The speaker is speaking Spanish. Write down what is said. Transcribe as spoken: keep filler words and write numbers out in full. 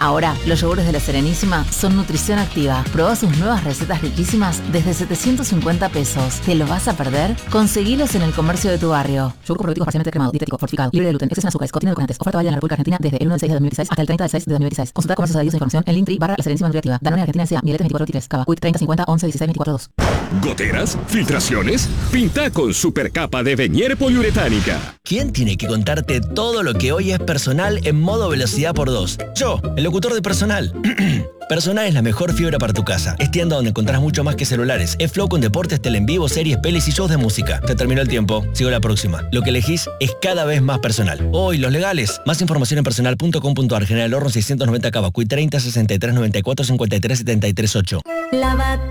Ahora, los yogures de La Serenísima son nutrición activa. Probá sus nuevas recetas riquísimas desde setecientos cincuenta pesos. ¿Te lo vas a perder? Conseguilos en el comercio de tu barrio. Yogur probiotico parcialmente cremado, dietético, fortificado, libre de gluten, exceso en azúcares, contiene edulcorantes. Oferta válida en la República Argentina desde el uno del seis de dos mil dieciséis hasta el treinta del seis de dos mil dieciséis. Consulta comercios adheridos e información en Linktree barra La Serenísima Nutriactiva. Danone Argentina S A, Mieletes veinticuatro veintitrés, Cava, Quick treinta cincuenta once dieciséis veinticuatro dos. ¿Goteras? ¿Filtraciones? Pinta con supercapa de Venier poliuretánica. ¿Quién tiene que contarte todo lo que hoy es Personal en modo velocidad por dos? Yo, el locutor de Personal. Personal es la mejor fibra para tu casa. Es tienda donde encontrás mucho más que celulares. Es Flow con deportes, tele en vivo, series, pelis y shows de música. Se terminó el tiempo. Sigo la próxima. Lo que elegís es cada vez más Personal. Hoy, los legales. Más información en personal punto com punto ar. General Horno seiscientos noventa Cava, Q treinta sesenta y tres noventa y cuatro cincuenta y tres setenta y tres ocho. Lava